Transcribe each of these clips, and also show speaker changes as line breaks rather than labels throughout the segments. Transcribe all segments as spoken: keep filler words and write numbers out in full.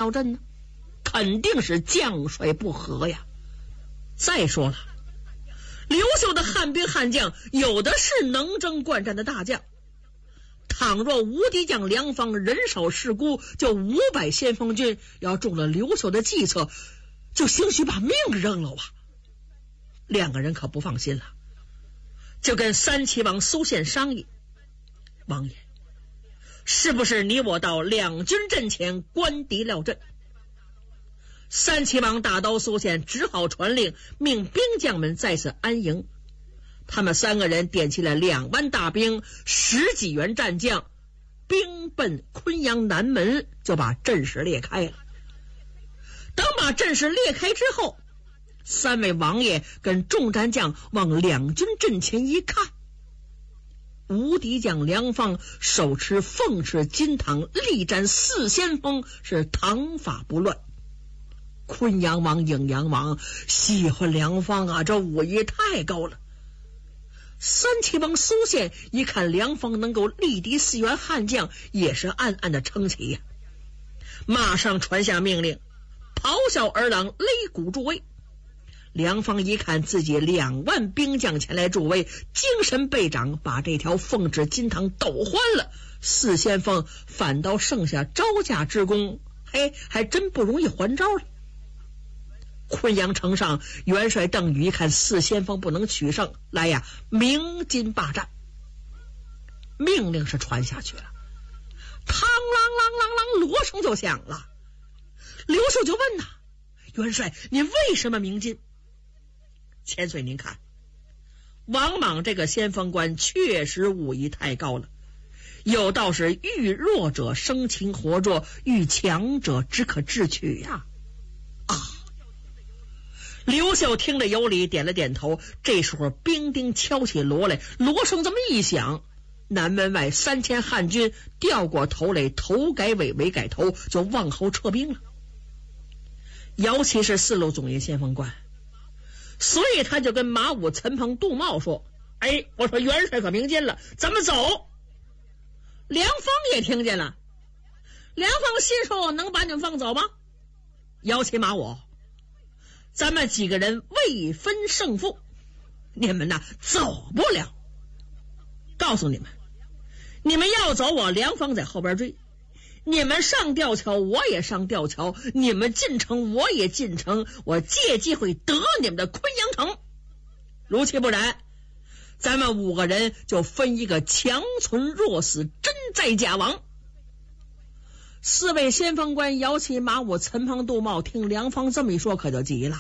廖镇呢？肯定是将帅不和呀。再说了，刘秀的汉兵汉将有的是能征惯战的大将，倘若无敌将梁方人少势孤，就五百先锋军要中了刘秀的计策，就兴许把命扔了啊。两个人可不放心了，就跟三齐王苏宪商议，王爷，是不是你我到两军阵前关敌廖镇？三齐王大刀苏宪只好传令，命兵将们在此安营。他们三个人点起了两万大兵，十几员战将，兵奔昆阳南门，就把阵势裂开了。等把阵势裂开之后，三位王爷跟众战将往两军阵前一看，无敌将梁方手持凤翅金堂，力战四先锋，是唐法不乱。昆阳王、颍阳王喜欢梁方啊，这武艺太高了。三齐王苏宪一看梁方能够力敌四员悍将，也是暗暗的称奇呀、啊，马上传下命令，咆哮儿郎擂鼓助威。梁方一看自己两万兵将前来助威，精神倍长，把这条凤翅金堂斗欢了。四先锋反倒剩下招架之功，嘿，还真不容易还招了。昆阳城上，元帅邓禹一看四先锋不能取胜，来呀，鸣金霸战。命令是传下去了，嘡啷啷啷啷，锣声就响了。刘秀就问呐、啊，元帅，您为什么鸣金？千岁您看，王莽这个先锋官确实武艺太高了，有道是遇弱者生擒活捉，遇强者只可智取呀、啊。啊！刘秀听得有理，点了点头。这时候兵丁敲起锣来，锣声这么一响，南门外三千汉军掉过头来，头改尾，尾改头，就往后撤兵了。姚琦是四路总爷先锋官，所以他就跟马武、陈鹏、杜茂说，哎，我说元帅可鸣金了，咱们走。梁方也听见了，梁方心说，能把你们放走吗？姚琦、马武，咱们几个人未分胜负，你们呐走不了。告诉你们，你们要走，我梁方在后边追，你们上吊桥我也上吊桥，你们进城我也进城，我借机会得你们的昆阳城。如其不然，咱们五个人就分一个强存弱死，真在假亡。四位先锋官姚琦、马武、陈鹏、杜茂听梁方这么一说，可就急了。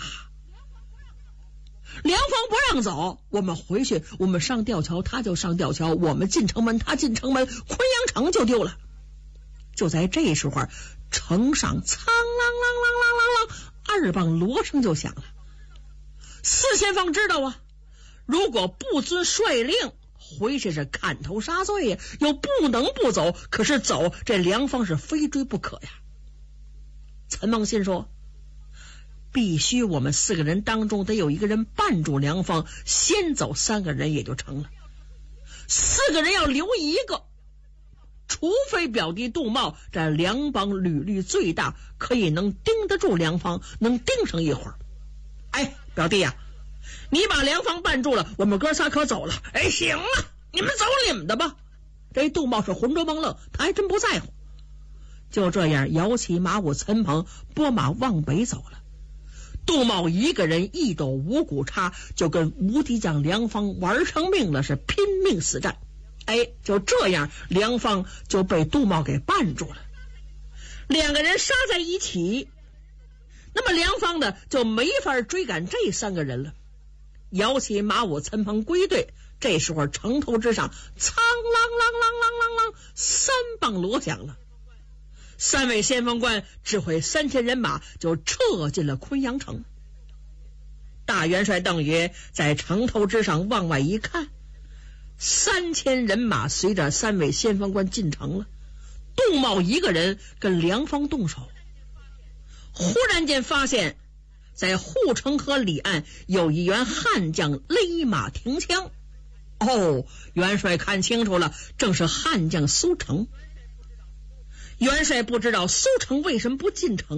梁方不让走，我们回去，我们上吊桥他就上吊桥，我们进城门他进城门，昆阳城就丢了。就在这时候，城上苍啷啷啷啷啷啷，二棒锣声就响了。四先锋知道啊，如果不遵帅令，回去是砍头杀罪呀，又不能不走，可是走这梁方是非追不可呀。陈孟信说，必须我们四个人当中得有一个人绊住梁方，先走三个人也就成了，四个人要留一个，除非表弟杜茂这梁邦履历最大，可以能盯得住梁方，能盯上一会儿。哎，表弟呀、啊，你把梁方绊住了，我们哥仨可走了。哎，行了，你们走你们的吧。这杜茂是浑浊蒙愣，他还真不在乎。就这样，摇旗马武、陈鹏拨马往北走了。杜茂一个人一斗五股叉，就跟无敌将梁方玩成命了，是拼命死战。哎，就这样，梁方就被杜茂给绊住了。两个人杀在一起，那么梁方呢就没法追赶这三个人了。摇旗马武、陈鹏归队，这时候城头之上，苍啷啷啷啷啷啷，三棒锣响了。三位先锋官指挥三千人马就撤进了昆阳城。大元帅邓禹在城头之上往外一看，三千人马随着三位先锋官进城了。杜茂一个人跟梁方动手，忽然间发现在护城河里岸有一员悍将勒马停枪。哦，元帅看清楚了，正是悍将苏成。元帅不知道苏成为什么不进城。